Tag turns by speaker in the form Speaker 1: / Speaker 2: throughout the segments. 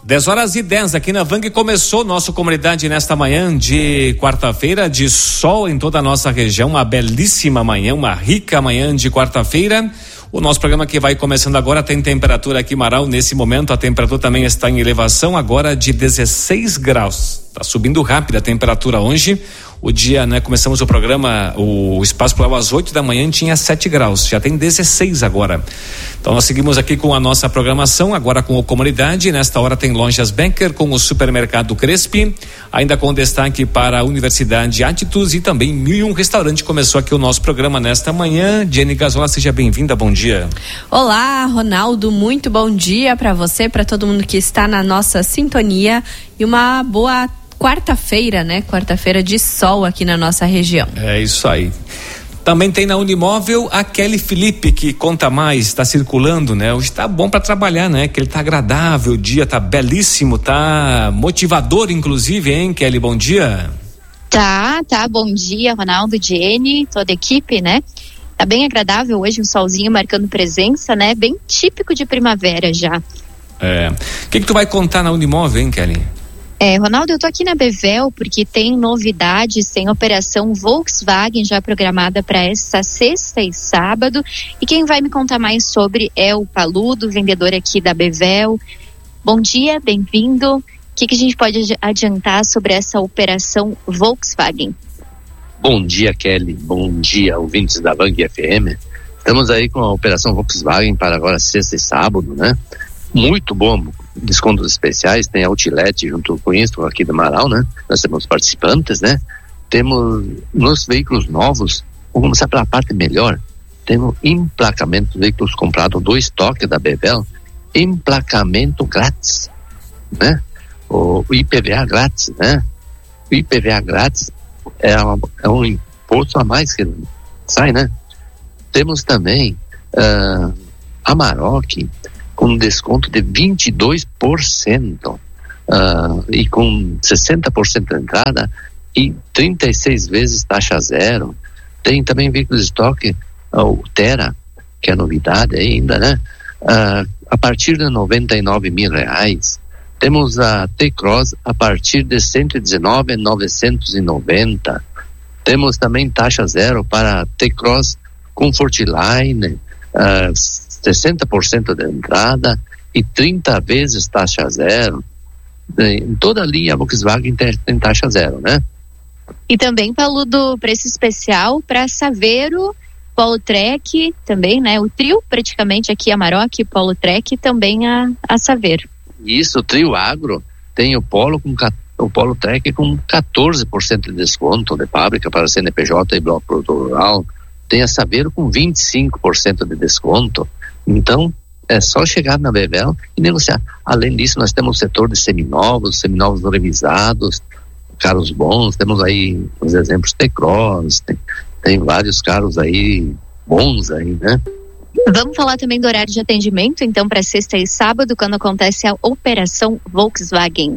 Speaker 1: 10h10 aqui na Vang. Começou nossa comunidade nesta manhã de quarta-feira, de sol em toda a nossa região, uma belíssima manhã, uma rica manhã de quarta-feira. O nosso programa que vai começando agora tem temperatura aqui em Marau, nesse momento a temperatura também está em elevação, agora de 16 graus. Está subindo rápido a temperatura hoje. O dia, né? Começamos o programa, o Espaço Plural às 8 da manhã tinha 7 graus, já tem 16 agora. Então nós seguimos aqui com a nossa programação, agora com a comunidade. Nesta hora tem Lojas Becker com o Supermercado Crespi, ainda com destaque para a Universidade Atitudes e também 1001 Restaurante. Começou aqui o nosso programa nesta manhã. Jenny Gazola, seja bem-vinda, bom dia.
Speaker 2: Olá, Ronaldo, muito bom dia para você, para todo mundo que está na nossa sintonia e uma boa quarta-feira, né? Quarta-feira de sol aqui na nossa região. É isso aí. Também tem na Unimóvel a Kelly Felipe, que conta mais, está circulando, né? Hoje tá bom para trabalhar, né? Que ele tá agradável, o dia tá belíssimo, tá motivador inclusive, hein, Kelly? Bom dia.
Speaker 3: Tá, bom dia, Ronaldo, Jenny, toda a equipe, né? Tá bem agradável hoje, um solzinho marcando presença, né? Bem típico de primavera já.
Speaker 1: O que tu vai contar na Unimóvel, hein, Kelly?
Speaker 3: Ronaldo, eu tô aqui na Bevel porque tem novidades, tem operação Volkswagen já programada para esta sexta e sábado, e quem vai me contar mais sobre é o Paludo, vendedor aqui da Bevel. Bom dia, bem-vindo. O que a gente pode adiantar sobre essa operação Volkswagen?
Speaker 4: Bom dia, Kelly, bom dia, ouvintes da Vang FM. Estamos aí com a operação Volkswagen para agora sexta e sábado, né? Muito bom, descontos especiais, tem outlet junto com isso aqui do Marau, né? Nós temos participantes, né? Temos nos veículos novos, vamos começar pela parte melhor, temos emplacamento, veículos comprados do estoque da Bevel, emplacamento grátis, né? O IPVA grátis, né? O IPVA grátis é um imposto a mais que sai, né? Temos também Amarok, com desconto de 22%, e com 60% de entrada e 36 vezes taxa zero. Tem também veículos de estoque, o Terra, que é novidade ainda, né? A partir de R$99 mil. Temos a T-Cross a partir de R$119.990. Temos também taxa zero para a T-Cross Comfortline, 60% de entrada e 30 vezes taxa zero. Em toda a linha Volkswagen tem taxa zero, né?
Speaker 3: E também falou do preço especial para Saveiro, Polo Trek também, né? O trio praticamente aqui, Amarok, Polo Trek, também a Saveiro.
Speaker 4: Isso, o trio agro tem o Polo Trek com 14% de desconto de fábrica para CNPJ e bloco produtor rural. Tem a Saveiro com 25% de desconto. Então, é só chegar na Bevel e negociar. Além disso, nós temos o setor de seminovos revisados, carros bons. Temos aí os exemplos T-Cross, tem vários carros aí bons aí, né?
Speaker 3: Vamos falar também do horário de atendimento, então, para sexta e sábado, quando acontece a operação Volkswagen.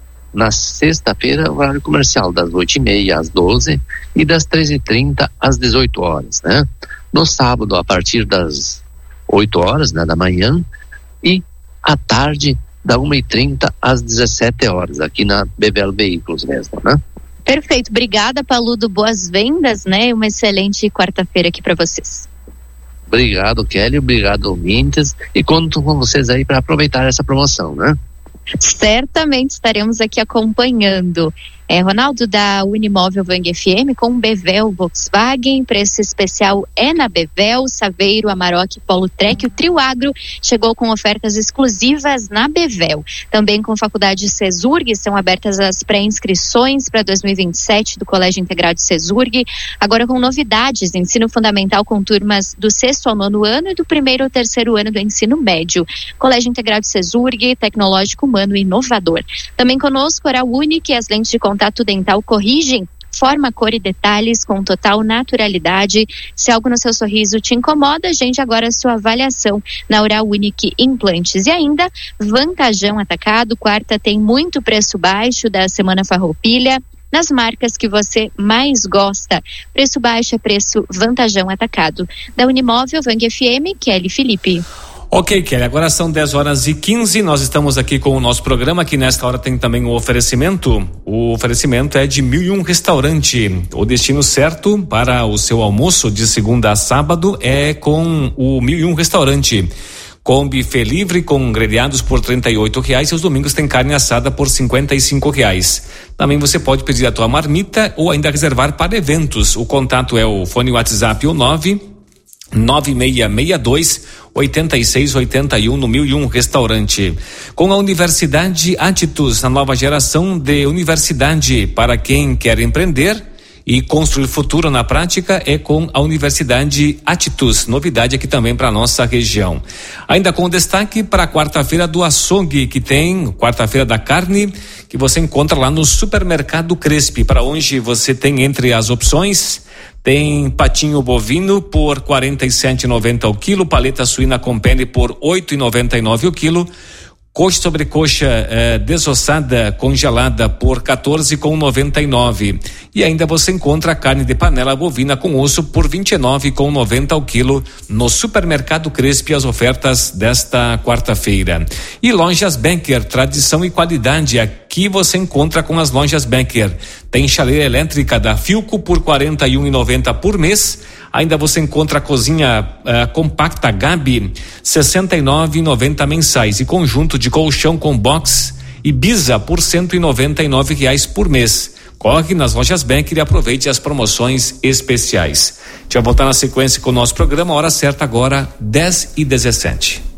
Speaker 4: Na sexta-feira, o horário comercial das 8h30 às 12 e das 13h30 às 18 horas, né? No sábado, a partir das 8 horas, né, da manhã, e à tarde, da 1h30 às 17 horas, aqui na Bevel Veículos mesmo, né?
Speaker 3: Perfeito, obrigada, Paludo, boas vendas, né? Uma excelente quarta-feira aqui para vocês.
Speaker 4: Obrigado, Kelly, obrigado, ouvintes, e conto com vocês aí para aproveitar essa promoção, né?
Speaker 3: Certamente estaremos aqui acompanhando. Ronaldo, da Unimóvel Vang FM com Bevel Volkswagen, preço especial é na Bevel, Saveiro, Amarok, Polo Trek. O trio agro chegou com ofertas exclusivas na Bevel. Também com Faculdade Cesurg, são abertas as pré-inscrições para 2027 do Colégio Integrado Cesurg. Agora com novidades, ensino fundamental com turmas do 6º ao 9º ano e do 1º ao 3º ano do ensino médio. Colégio Integrado Cesurg, tecnológico, humano e inovador. Também conosco Oral Unique, as lentes de contato dental corrigem forma, cor e detalhes com total naturalidade. Se algo no seu sorriso te incomoda, agende agora a sua avaliação na Oral Unique Implantes. E ainda, Vantajão Atacado, quarta tem muito preço baixo da Semana Farroupilha, nas marcas que você mais gosta. Preço baixo é preço Vantajão Atacado. Da Unimóvel Vang FM, Kelly Felipe.
Speaker 1: Ok, Kelly, agora são 10h15, nós estamos aqui com o nosso programa, que nesta hora tem também um oferecimento. O oferecimento é de 1001 Restaurante. O destino certo para o seu almoço de segunda a sábado é com o 1001 Restaurante. Com buffet livre, com grelhados por R$38 e os domingos tem carne assada por R$55. Também você pode pedir a tua marmita ou ainda reservar para eventos. O contato é o fone WhatsApp, o 99682-8681 no 1001 Restaurante. Com a Universidade Attus, a nova geração de universidade para quem quer empreender e construir futuro na prática é com a Universidade Attus, novidade aqui também para nossa região. Ainda com destaque para a quarta-feira do açougue, que tem quarta-feira da carne, que você encontra lá no Supermercado Crespi, para onde você tem entre as opções, tem patinho bovino por R$47,90 o quilo, paleta suína com pele por R$8,99 o quilo, coxa sobre coxa desossada congelada por R$14,99 e ainda você encontra a carne de panela bovina com osso por R$29,90 o quilo no Supermercado Crespi, as ofertas desta quarta-feira. E Lojas Becker, tradição e qualidade, aqui você encontra com as Lojas Becker. Tem chaleira elétrica da Filco por R$41,90 por mês. Ainda você encontra a cozinha compacta Gabi, R$69,90 mensais, e conjunto de colchão com box Ibiza por R$199 por mês. Corre nas Lojas Becker e aproveite as promoções especiais. Deixa eu voltar na sequência com o nosso programa, hora certa agora, 10h17.